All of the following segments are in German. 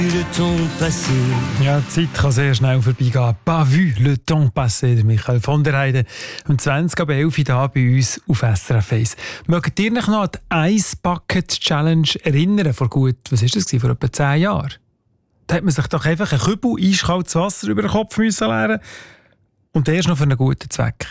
Ja, die Zeit kann sehr schnell vorbeigehen. Pas vu le temps passé. Michael von der Heide um 20:11 hier bei uns auf SRF 1. Mögt ihr euch noch an die Ice Bucket Challenge erinnern? Vor gut, was ist das gewesen? Vor etwa 10 Jahren. Da hat man sich doch einfach einen Kübel eiskaltes Wasser über den Kopf müssen leeren und erst noch für einen guten Zweck.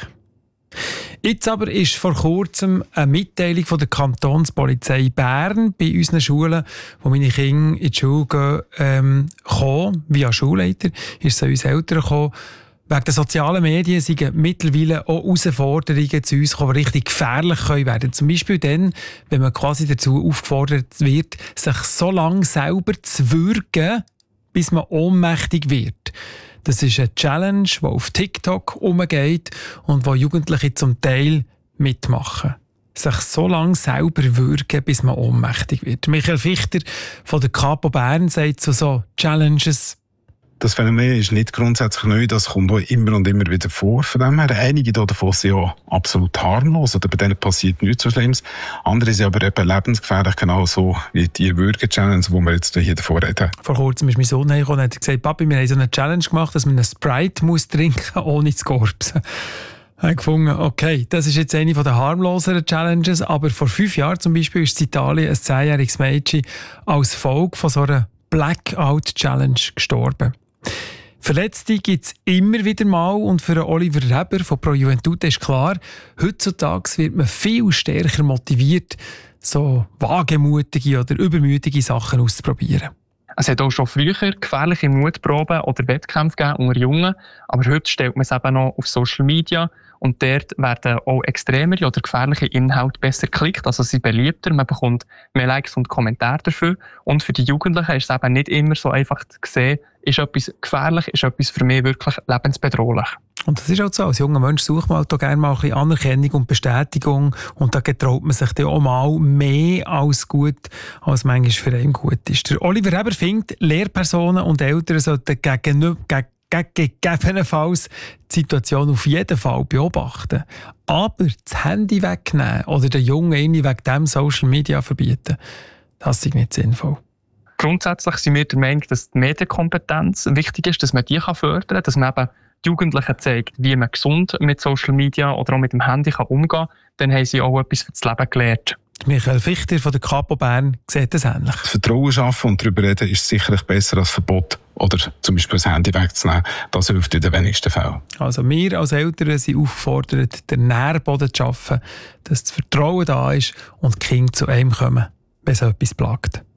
Jetzt aber ist vor kurzem eine Mitteilung von der Kantonspolizei Bern bei unseren Schulen, wo meine Kinder in die Schule gehen, gekommen, via Schulleiter, ist es an uns Eltern gekommen. Wegen der sozialen Medien sind mittlerweile auch Herausforderungen zu uns gekommen, die richtig gefährlich können werden. Zum Beispiel dann, wenn man quasi dazu aufgefordert wird, sich so lange selber zu würgen, bis man ohnmächtig wird. Das ist eine Challenge, die auf TikTok umgeht und wo Jugendliche zum Teil mitmachen. Sich so lange selber würgen, bis man ohnmächtig wird. Michael Fichter von der Capo Bern sagt zu so Challenges: Das Phänomen ist nicht grundsätzlich neu, das kommt auch immer und immer wieder vor. Von dem her, einige davon sind ja absolut harmlos oder bei denen passiert nichts so Schlimmes. Andere sind aber eben lebensgefährlich, genau so wie die Würge-Challenge, die wir jetzt hier davor reden. Vor kurzem ist mein Sohn hergekommen und hat gesagt: Papi, wir haben so eine Challenge gemacht, dass man einen Sprite muss trinken ohne zu korpsen. Ich habe gefunden, okay, das ist jetzt eine der harmloseren Challenges, aber vor 5 Jahren zum Beispiel ist in Italien ein 10-jähriges Mädchen als Folge von so einer Blackout-Challenge gestorben. Verletzte gibt es immer wieder mal und für Oliver Reber von Pro Juventute ist klar, heutzutage wird man viel stärker motiviert, so wagemutige oder übermütige Sachen auszuprobieren. Es hat auch schon früher gefährliche Mutproben oder Wettkämpfe gegeben unter Jungen, aber heute stellt man es eben noch auf Social Media und dort werden auch extremere oder gefährliche Inhalte besser geklickt, also sie beliebter, man bekommt mehr Likes und Kommentare dafür und für die Jugendlichen ist es eben nicht immer so einfach zu sehen, ist etwas gefährlich, ist etwas für mich wirklich lebensbedrohlich. Und das ist auch so, als junger Mensch sucht man halt gerne mal ein bisschen Anerkennung und Bestätigung und da getraut man sich dann auch mal mehr als gut, als manchmal für einen gut ist. Der Oliver Reber findet, Lehrpersonen und Eltern sollten gegebenenfalls die Situation auf jeden Fall beobachten. Aber das Handy wegnehmen oder den Jungen wegen dem Social Media verbieten, das ist nicht sinnvoll. Grundsätzlich sind wir der Meinung, dass die Medienkompetenz wichtig ist, dass man die fördern kann, dass man eben die Jugendlichen zeigt, wie man gesund mit Social Media oder auch mit dem Handy umgehen kann. Dann haben sie auch etwas für das Leben gelernt. Michael Fichter von der Capo Bern sieht das ähnlich. Das Vertrauen schaffen und darüber reden ist sicherlich besser als Verbot oder zum Beispiel das Handy wegzunehmen. Das hilft in den wenigsten Fällen. Also wir als Eltern sind aufgefordert, den Nährboden zu schaffen, dass das Vertrauen da ist und die Kinder zu einem kommen, wenn es etwas plagt.